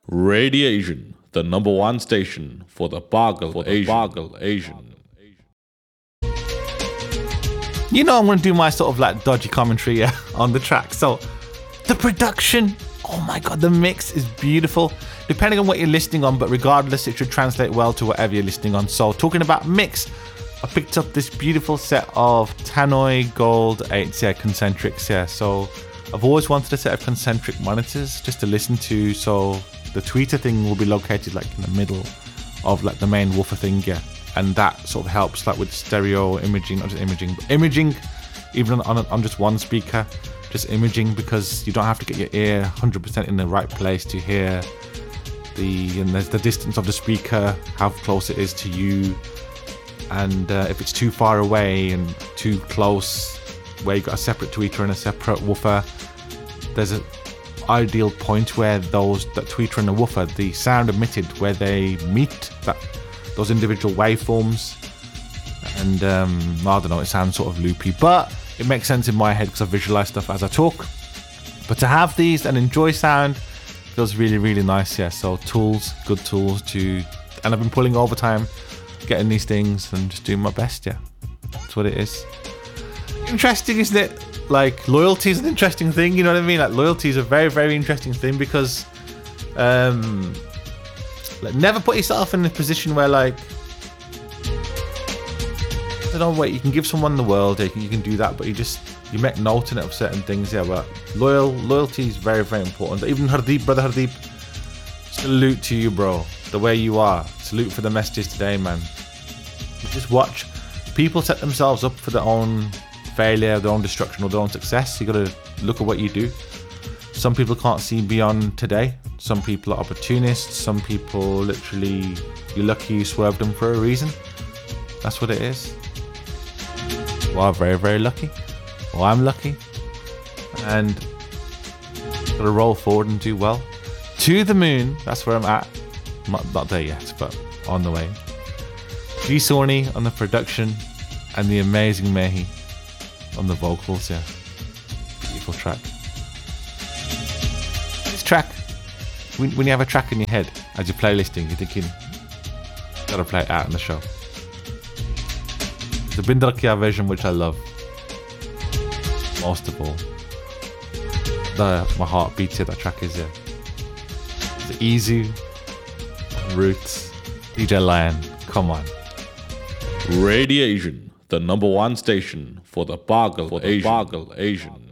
Radiation, the number one station for the Bargle Asian. You know I'm going to do my sort of like dodgy commentary on the track. So the production, oh my god, the mix is beautiful. Depending on what you're listening on, but regardless, it should translate well to whatever you're listening on. So talking about mix, I picked up this beautiful set of Tannoy Gold 8s, concentrics, So I've always wanted a set of concentric monitors just to listen to. So the tweeter thing will be located like in the middle of like the main woofer thing, and that sort of helps like with stereo imaging, not just imaging, but imaging even on just one speaker, just imaging, because you don't have to get your ear 100% in the right place to hear and there's the distance of the speaker, how close it is to you, and if it's too far away and too close where you got a separate tweeter and a separate woofer, there's an ideal point where that tweeter and the woofer, the sound emitted where they meet, those individual waveforms, and I don't know, it sounds sort of loopy, but it makes sense in my head because I visualize stuff as I talk. But to have these and enjoy sound feels really, really nice. So good tools and I've been pulling overtime getting these things and just doing my best. That's what it is. Interesting, isn't it? Like, loyalty is an interesting thing, you know what I mean? Like, loyalty is a very, very interesting thing, because like, never put yourself in a position where, like, I don't know, wait, you can give someone the world, you can do that, but you make note in it of certain things, but loyalty is very, very important. Even Hardeep, brother Hardeep, salute to you, bro, the way you are. Salute for the messages today, man. Just watch people set themselves up for their own failure, their own destruction, or their own success. You gotta look at what you do. Some people can't see beyond today. Some people are opportunists. Some people literally, you're lucky you swerved them for a reason. That's what it is. Well, very, very lucky. Well, I'm lucky. And gotta roll forward and do well. To the moon, that's where I'm at. Not there yet, but on the way. G Sony on the production, and the amazing Mehi on the vocals, Beautiful track. This track, when you have a track in your head as you're playlisting, you're thinking, gotta play it out in the show. The Bindrakia version, which I love most of all. My heart beats it, that track is, The Izu, Roots, DJ Lion, come on. Radiation, the number one station for the Bargle Asian.